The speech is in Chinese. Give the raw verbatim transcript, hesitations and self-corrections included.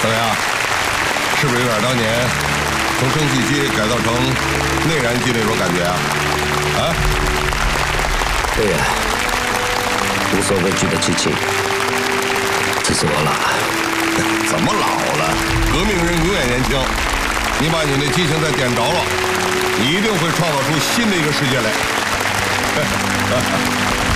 怎么样？是不是有点当年从蒸汽机改造成内燃机那种感觉啊？啊？ 对呀，无所畏惧的激情，只是我老了。 怎么老了？革命人永远年轻。你把你那激情再点着了，你一定会创造出新的一个世界来。